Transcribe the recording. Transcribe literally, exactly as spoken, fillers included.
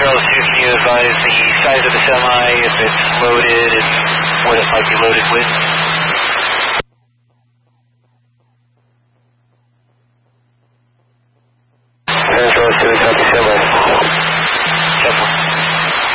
Girls two, can you advise the size of the semi, if it's loaded, and what it might be loaded with? Girls two, copy semi.